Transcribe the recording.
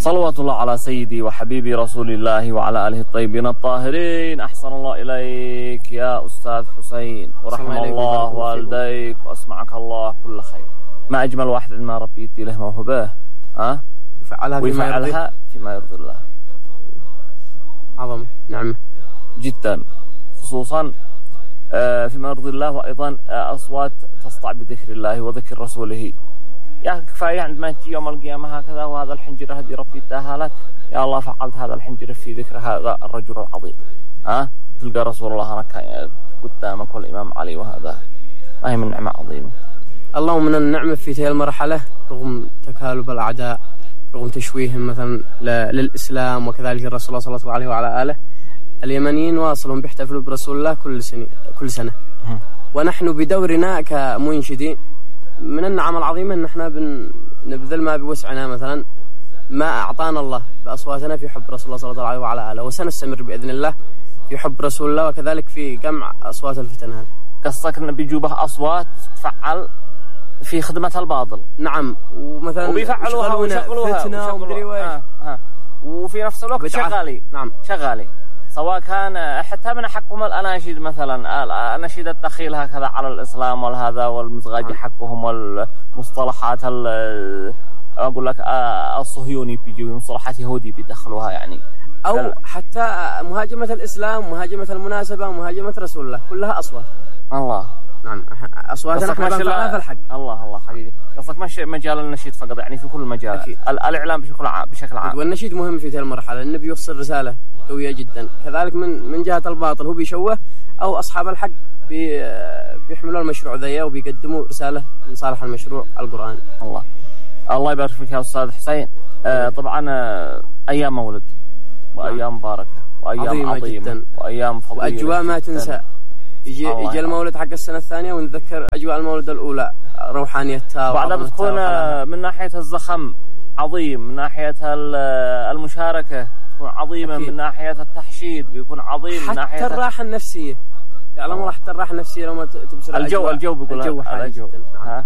صلوات الله على سيدي وحبيبي رسول الله وعلى آله الطيبين الطاهرين. أحسن الله إليك يا أستاذ حسين، ورحم الله والديك وأسمعك الله كل خير. ما أجمل واحد عندما ربي يدي له موهبة ويفعلها فيما يرضي الله. عظمة نعمة جدا، خصوصا فيما يرضي الله، وأيضا أصوات تسطع بذكر الله وذكر رسوله. يا كفاية عندما تجي يوم القيامة هكذا وهذا الحنجرة هذه ربي اداها لك، يا الله فعلت هذا الحنجرة في ذكر هذا الرجل العظيم. تلقى رسول الله هناك قدامك والإمام علي، وهذا ما هي من نعمة عظيمة. اللهم من النعمة في تلك المرحلة رغم تكالب الأعداء، رغم تشويههم مثلا للإسلام وكذلك الرسول صلى الله عليه وعلى آله، اليمنيين واصلهم بيحتفلوا برسول الله كل سنة. ونحن بدورنا كمنشدين من النعم العظيمة أن احنا بنبذل ما بوسعنا، مثلا ما أعطانا الله بأصواتنا في حب رسول الله صلى الله عليه وعلى آله، وسنستمر بإذن الله في حب رسول الله وكذلك في جمع أصوات الفتن. هذا قصدك أن بيجوبه أصوات تفعل في خدمة الباطل. نعم، ومثلا وبيفعلوها فتنة ومدري وفي نفس الوقت شغالي. نعم شغالي، سواء كان حتى من حقهم الأناشيد، مثلا أناشيد الدخيل هكذا على الإسلام والهذا والمزغاج حقهم والمصطلحات أقول لك الصهيوني بيجي مصطلحات يهودي بيدخلوها يعني، أو حتى مهاجمة الإسلام، مهاجمة المناسبة، مهاجمة رسول الله، كلها أصوات. الله نعم، أصواتنا احنا بنفعلها في الحق. الله حقيقي. قصدك مش مجال النشيد فقط، يعني في كل مجال الإعلام بشكل عام. والنشيد مهم في تلك المرحلة، النبي يوصل رسالة قوية جدا. كذلك من جهة الباطل هو بيشوه، أو أصحاب الحق بيحملوا المشروع ذي وبيقدموا رسالة لصالح المشروع القرآني. الله يبارك فيك يا أستاذ حسين. طبعا أيام مولد وأيام مباركة وأيام عظيمة وأيام فضيلة وأجواء ما تنسى. يجي المولد حق السنة الثانية ونتذكر أجواء المولد الأولى، روحانيتها بعدها بتكون من ناحية الزخم عظيم، من ناحية المشاركة تكون عظيمة، من ناحية التحشيد بيكون عظيم، من ناحية حتى الراحة النفسية. يعلم الله حتى الراحة النفسية لو ما تبصر الجو بيقول الجو.